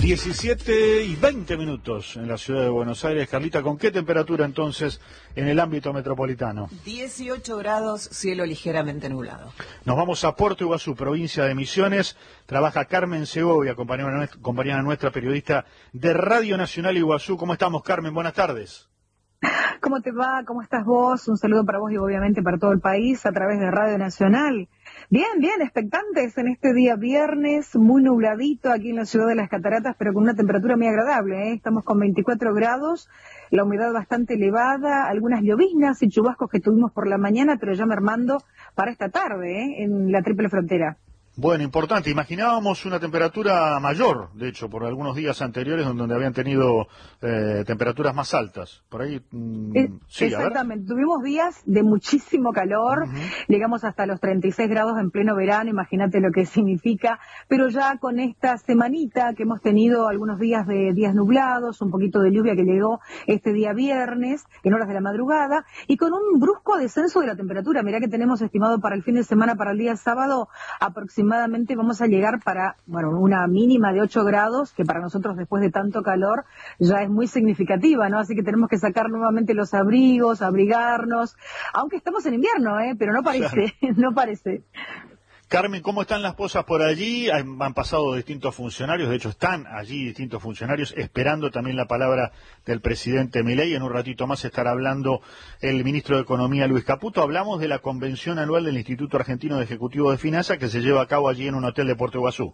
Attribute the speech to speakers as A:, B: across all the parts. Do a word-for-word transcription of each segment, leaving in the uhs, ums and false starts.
A: diecisiete y veinte minutos en la ciudad de Buenos Aires. Carlita, ¿con qué temperatura entonces en el ámbito metropolitano?
B: dieciocho grados, cielo ligeramente nublado.
A: Nos vamos a Puerto Iguazú, provincia de Misiones. Trabaja Carmen Segovia, compañera, compañera nuestra, periodista de Radio Nacional Iguazú. ¿Cómo estamos, Carmen? Buenas tardes.
C: ¿Cómo te va? ¿Cómo estás vos? Un saludo para vos y obviamente para todo el país a través de Radio Nacional. Bien, bien, expectantes en este día viernes, muy nubladito aquí en la ciudad de las Cataratas, pero con una temperatura muy agradable, ¿eh? Estamos con veinticuatro grados, la humedad bastante elevada, algunas lloviznas y chubascos que tuvimos por la mañana, pero ya mermando para esta tarde, ¿eh? En la triple frontera.
A: Bueno, importante. Imaginábamos una temperatura mayor, de hecho, por algunos días anteriores donde habían tenido eh, temperaturas más altas. Por ahí, mmm,
C: es,
A: sí,
C: exactamente. Tuvimos días de muchísimo calor, uh-huh. Llegamos hasta los treinta y seis grados en pleno verano, imagínate lo que significa. Pero ya con esta semanita que hemos tenido algunos días de días nublados, un poquito de lluvia que llegó este día viernes, en horas de la madrugada, y con un brusco descenso de la temperatura. Mirá que tenemos estimado para el fin de semana, para el día sábado, aproximadamente Aproximadamente vamos a llegar para, bueno, una mínima de ocho grados, que para nosotros después de tanto calor ya es muy significativa, ¿no? Así que tenemos que sacar nuevamente los abrigos, abrigarnos, aunque estamos en invierno, ¿eh? Pero no parece, claro. no parece.
A: Carmen, ¿cómo están las cosas por allí? Han, han pasado distintos funcionarios, de hecho están allí distintos funcionarios esperando también la palabra del presidente Milei. En un ratito más estará hablando el ministro de Economía, Luis Caputo. Hablamos de la convención anual del Instituto Argentino de Ejecutivo de Finanzas que se lleva a cabo allí en un hotel de Puerto Iguazú.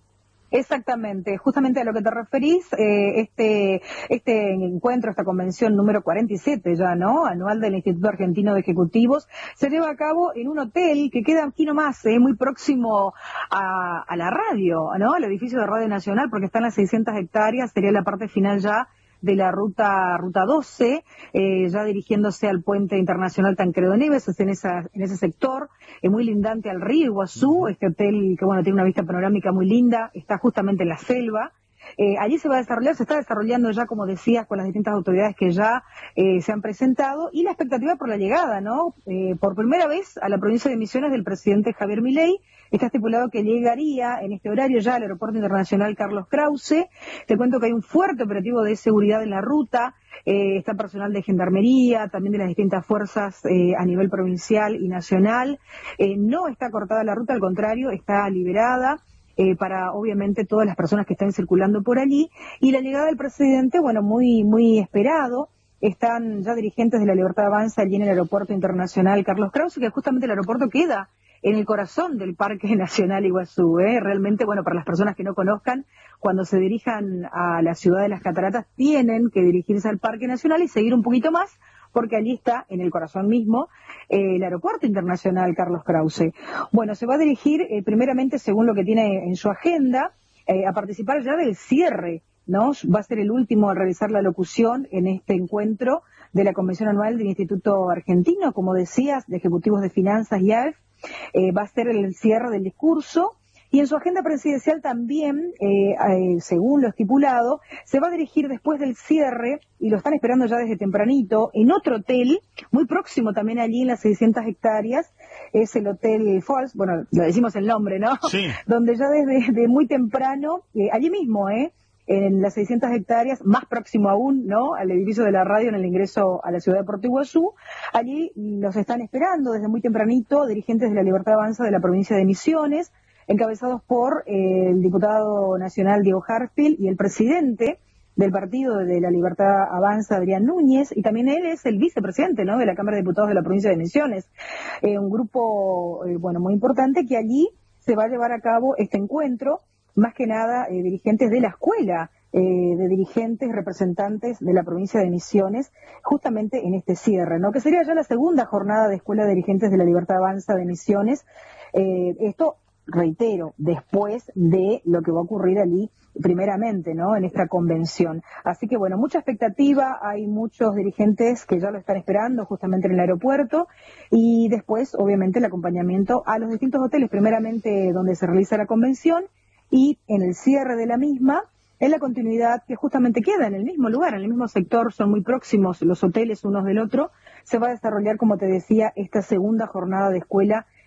C: Exactamente, justamente a lo que te referís, eh, este este encuentro, esta convención número cuarenta y siete ya, ¿no?, anual del Instituto Argentino de Ejecutivos, se lleva a cabo en un hotel que queda aquí nomás, eh, muy próximo a, a la radio, ¿no?, al edificio de Radio Nacional, porque están las seiscientas hectáreas, sería la parte final ya de la ruta ruta doce, eh, ya dirigiéndose al puente internacional Tancredo Neves, es en esa en ese sector, es muy lindante al río Iguazú, este hotel que bueno tiene una vista panorámica muy linda, está justamente en la selva. Eh, allí se va a desarrollar, se está desarrollando ya, como decías, con las distintas autoridades que ya eh, se han presentado, y la expectativa por la llegada, ¿no? Eh, por primera vez a la provincia de Misiones del presidente Javier Milei. Está estipulado que llegaría en este horario ya al Aeropuerto Internacional Carlos Krause. Te cuento que hay un fuerte operativo de seguridad en la ruta, eh, está personal de gendarmería, también de las distintas fuerzas eh, a nivel provincial y nacional. Eh, no está cortada la ruta, al contrario, está liberada. Eh, para obviamente todas las personas que están circulando por allí, y la llegada del presidente, bueno, muy muy esperado. Están ya dirigentes de la Libertad Avanza allí en el Aeropuerto Internacional Carlos Krause, que justamente el aeropuerto queda en el corazón del Parque Nacional Iguazú, ¿eh? Realmente, bueno, para las personas que no conozcan, cuando se dirijan a la ciudad de las Cataratas, tienen que dirigirse al Parque Nacional y seguir un poquito más, porque allí está, en el corazón mismo, eh, el Aeropuerto Internacional Carlos Krause. Bueno, se va a dirigir, eh, primeramente, según lo que tiene en su agenda, eh, a participar ya del cierre, ¿no? Va a ser el último a realizar la locución en este encuentro de la Convención Anual del Instituto Argentino, como decías, de Ejecutivos de Finanzas y A E F. Eh, va a ser el cierre del discurso. Y en su agenda presidencial también, eh, eh, según lo estipulado, se va a dirigir después del cierre, y lo están esperando ya desde tempranito, en otro hotel, muy próximo también allí en las seiscientas hectáreas, es el Hotel Falls, bueno, lo decimos el nombre, ¿no?
A: Sí.
C: Donde ya desde de muy temprano, eh, allí mismo, ¿eh?, en las seiscientas hectáreas, más próximo aún, ¿no?, al edificio de la radio en el ingreso a la ciudad de Puerto Iguazú. Allí los están esperando desde muy tempranito dirigentes de la Libertad Avanza de la provincia de Misiones, encabezados por eh, el diputado nacional Diego Hartfield y el presidente del Partido de la Libertad Avanza, Adrián Núñez, y también él es el vicepresidente, ¿no?, de la Cámara de Diputados de la provincia de Misiones. Eh, un grupo, eh, bueno, muy importante, que allí se va a llevar a cabo este encuentro, más que nada eh, dirigentes de la escuela, eh, de dirigentes, representantes de la provincia de Misiones, justamente en este cierre, ¿no?, que sería ya la segunda jornada de Escuela de Dirigentes de la Libertad Avanza de Misiones. Eh, esto, reitero, después de lo que va a ocurrir allí primeramente, ¿no?, en esta convención. Así que, bueno, mucha expectativa, hay muchos dirigentes que ya lo están esperando justamente en el aeropuerto, y después, obviamente, el acompañamiento a los distintos hoteles, primeramente donde se realiza la convención, y en el cierre de la misma, en la continuidad que justamente queda en el mismo lugar, en el mismo sector, son muy próximos los hoteles unos del otro, se va a desarrollar, como te decía, esta segunda jornada de Escuela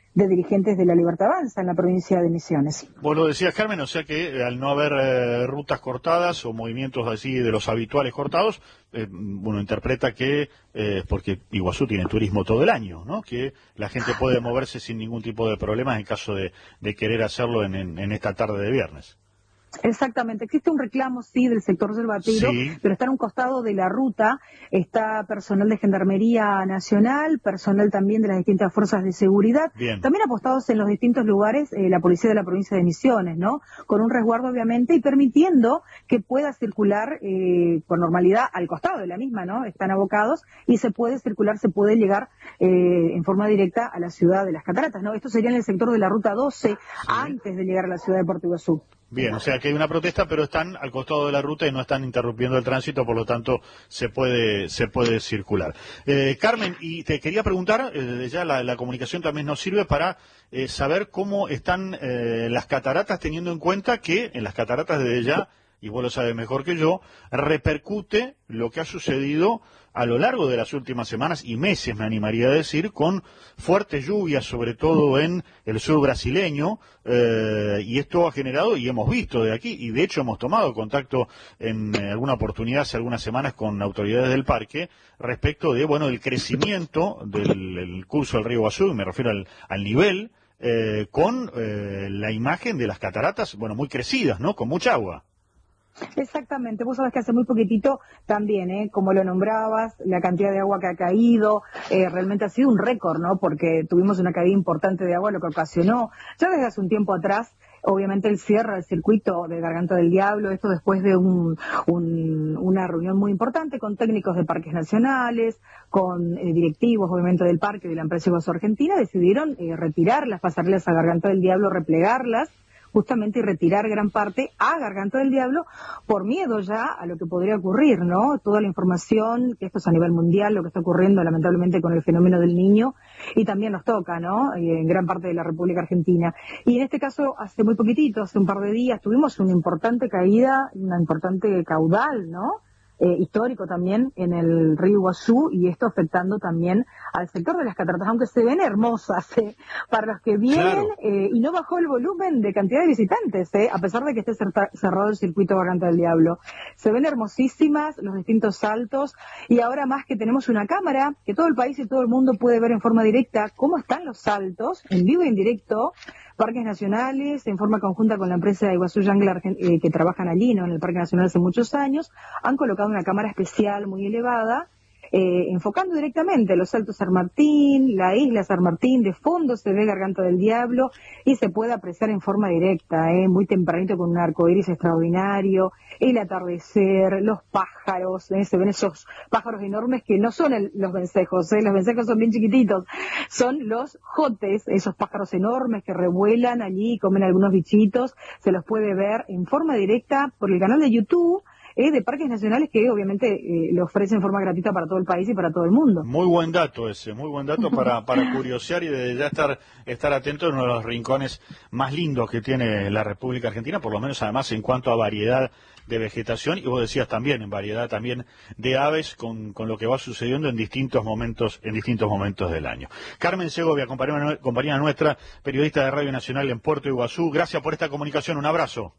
C: de dirigentes de la Libertad Avanza en la provincia de Misiones.
A: Vos lo decías, Carmen, o sea que al no haber eh, rutas cortadas o movimientos así de los habituales cortados, eh, uno interpreta que, eh, porque Iguazú tiene turismo todo el año, ¿no? Que la gente puede moverse sin ningún tipo de problemas en caso de, de querer hacerlo en, en, en esta tarde de viernes.
C: Exactamente, existe un reclamo, sí, del sector yerbatero,
A: sí.
C: pero está en un costado de la ruta, está personal de Gendarmería Nacional, personal también de las distintas fuerzas de seguridad,
A: Bien.
C: También apostados en los distintos lugares, eh, la policía de la provincia de Misiones, ¿no? Con un resguardo, obviamente, y permitiendo que pueda circular eh, con normalidad al costado de la misma, ¿no? Están abocados y se puede circular, se puede llegar eh, en forma directa a la ciudad de Las Cataratas, ¿no? Esto sería en el sector de la ruta doce, sí. Antes de llegar a la ciudad de Puerto Iguazú.
A: Bien, o sea que hay una protesta, pero están al costado de la ruta y no están interrumpiendo el tránsito, por lo tanto se puede se puede circular. Eh, Carmen, y te quería preguntar, eh, desde ya la, la comunicación también nos sirve para eh, saber cómo están eh, las cataratas, teniendo en cuenta que en las cataratas desde ya, y vos lo sabes mejor que yo, repercute lo que ha sucedido a lo largo de las últimas semanas y meses, me animaría a decir, con fuertes lluvias, sobre todo en el sur brasileño, eh, y esto ha generado, y hemos visto de aquí, y de hecho hemos tomado contacto en eh, alguna oportunidad hace algunas semanas con autoridades del parque, respecto de, bueno, el crecimiento del el curso del río Iguazú, y me refiero al, al nivel, eh, con eh, la imagen de las cataratas, bueno, muy crecidas, ¿no?, con mucha agua.
C: Exactamente, vos sabés que hace muy poquitito también, ¿eh? Como lo nombrabas, la cantidad de agua que ha caído, eh, realmente ha sido un récord, ¿no? Porque tuvimos una caída importante de agua, lo que ocasionó, ya desde hace un tiempo atrás, obviamente el cierre del circuito de Garganta del Diablo, esto después de un, un, una reunión muy importante con técnicos de parques nacionales, con eh, directivos, obviamente, del parque de la empresa Iguazú Argentina, decidieron eh, retirar las pasarelas a Garganta del Diablo, replegarlas, justamente y retirar gran parte a Garganta del Diablo por miedo ya a lo que podría ocurrir, ¿no? Toda la información, que esto es a nivel mundial, lo que está ocurriendo lamentablemente con el fenómeno del Niño, y también nos toca, ¿no? En gran parte de la República Argentina. Y en este caso, hace muy poquitito, hace un par de días, tuvimos una importante caída, una importante caudal, ¿no? Eh, histórico también en el río Iguazú, y esto afectando también al sector de las cataratas, aunque se ven hermosas eh, para los que vienen, claro. eh, y no bajó el volumen de cantidad de visitantes, eh, a pesar de que esté cerrado el circuito Garganta del Diablo. Se ven hermosísimas los distintos saltos, y ahora más que tenemos una cámara que todo el país y todo el mundo puede ver en forma directa cómo están los saltos, en vivo y en directo. Parques nacionales, en forma conjunta con la empresa Iguazú Jungler, eh, que trabajan allí, ¿no?, en el Parque Nacional hace muchos años, han colocado una cámara especial muy elevada, eh, enfocando directamente los saltos San Martín, la isla San Martín, de fondo se ve Garganta del Diablo, y se puede apreciar en forma directa, eh, muy tempranito, con un arco iris extraordinario, el atardecer, los pájaros, eh, se ven esos pájaros enormes que no son el, los vencejos, eh, los vencejos son bien chiquititos, son los jotes, esos pájaros enormes que revuelan allí y comen algunos bichitos, se los puede ver en forma directa por el canal de YouTube, Eh, de Parques Nacionales, que obviamente eh, le ofrece en forma gratuita para todo el país y para todo el mundo.
A: Muy buen dato ese, muy buen dato para, para curiosear y desde ya estar, estar atento en uno de los rincones más lindos que tiene la República Argentina, por lo menos además en cuanto a variedad de vegetación, y vos decías también en variedad también de aves, con, con lo que va sucediendo en distintos momentos, en distintos momentos del año. Carmen Segovia, compañera, compañera nuestra, periodista de Radio Nacional en Puerto Iguazú, gracias por esta comunicación, un abrazo.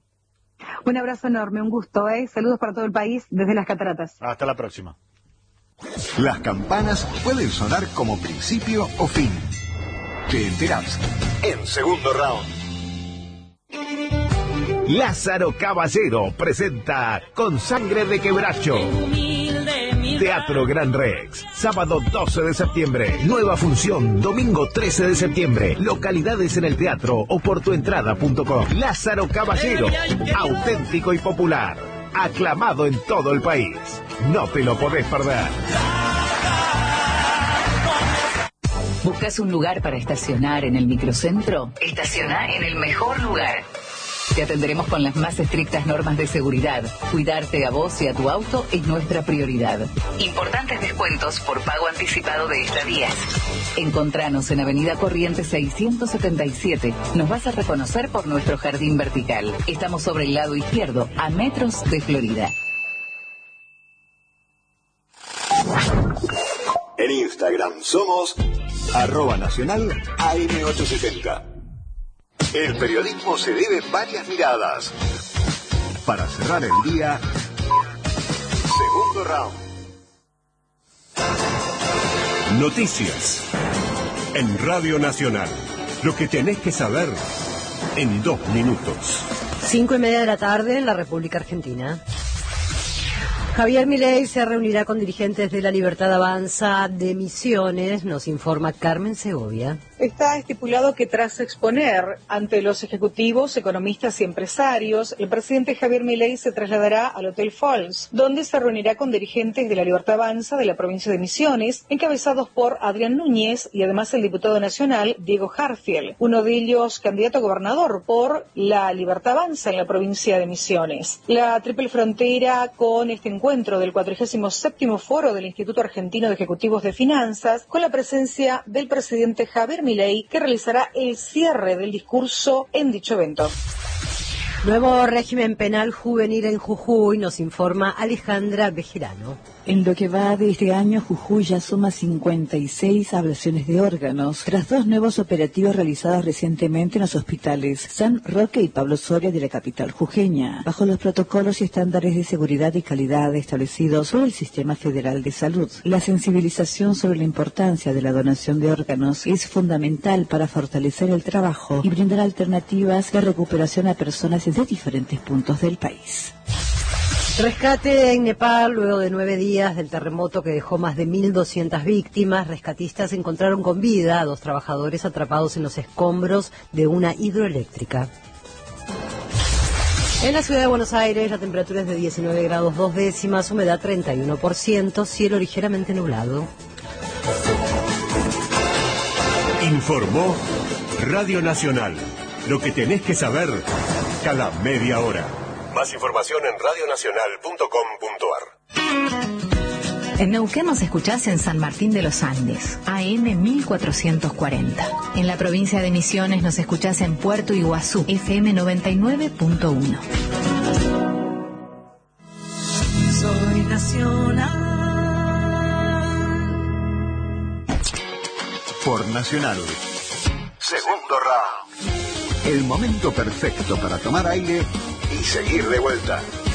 C: Un abrazo enorme, un gusto, ¿eh? Saludos para todo el país desde las cataratas.
A: Hasta la próxima.
D: Las campanas pueden sonar como principio o fin. Te enterás en segundo round.
E: Lázaro Caballero presenta Con Sangre de Quebracho. Teatro Gran Rex, sábado doce de septiembre, nueva función, domingo trece de septiembre, localidades en el teatro o por tu entrada punto com. Lázaro Caballero, auténtico y popular, aclamado en todo el país. No te lo podés perder.
F: ¿Buscas un lugar para estacionar en el microcentro? Estaciona en el mejor lugar. Te atenderemos con las más estrictas normas de seguridad. Cuidarte a vos y a tu auto es nuestra prioridad. Importantes descuentos por pago anticipado de estadías. Encontranos en Avenida Corrientes seiscientos setenta y siete. Nos vas a reconocer por nuestro jardín vertical. Estamos sobre el lado izquierdo, a metros de Florida.
D: En Instagram somos Arroba Nacional A M ochocientos setenta. El periodismo se debe varias miradas. Para cerrar el día, segundo round.
G: Noticias. En Radio Nacional. Lo que tenés que saber en dos minutos.
H: Cinco y media de la tarde en la República Argentina. Javier Milei se reunirá con dirigentes de La Libertad Avanza de Misiones, nos informa Carmen Segovia.
C: Está estipulado que tras exponer ante los ejecutivos, economistas y empresarios, el presidente Javier Milei se trasladará al Hotel Falls, donde se reunirá con dirigentes de La Libertad Avanza de la provincia de Misiones, encabezados por Adrián Núñez y además el diputado nacional Diego Harfield, uno de ellos candidato a gobernador por La Libertad Avanza en la provincia de Misiones. La triple frontera con este encuentro del cuadragésimo séptimo Foro del Instituto Argentino de Ejecutivos de Finanzas, con la presencia del presidente Javier Milei, que realizará el cierre del discurso en dicho evento.
H: Nuevo régimen penal juvenil en Jujuy, nos informa Alejandra Bejerano.
I: En lo que va de este año, Jujuy ya suma cincuenta y seis ablaciones de órganos, tras dos nuevos operativos realizados recientemente en los hospitales San Roque y Pablo Soria de la capital jujeña, bajo los protocolos y estándares de seguridad y calidad establecidos por el Sistema Federal de Salud. La sensibilización sobre la importancia de la donación de órganos es fundamental para fortalecer el trabajo y brindar alternativas de recuperación a personas de diferentes puntos del país.
H: Rescate en Nepal luego de nueve días del terremoto que dejó más de mil doscientas víctimas. Rescatistas encontraron con vida a dos trabajadores atrapados en los escombros de una hidroeléctrica. En la ciudad de Buenos Aires la temperatura es de diecinueve grados dos décimas, humedad treinta y uno por ciento, cielo ligeramente nublado.
G: Informó Radio Nacional. Lo que tenés que saber cada media hora. Más información en radionacional punto com punto ar.
F: En Neuquén nos escuchás en San Martín de los Andes, A M mil cuatrocientos cuarenta. En la provincia de Misiones nos escuchás en Puerto Iguazú, F M noventa y nueve punto uno.
B: Soy nacional.
D: Por Nacional. Segundo round. El momento perfecto para tomar aire y seguir de vuelta.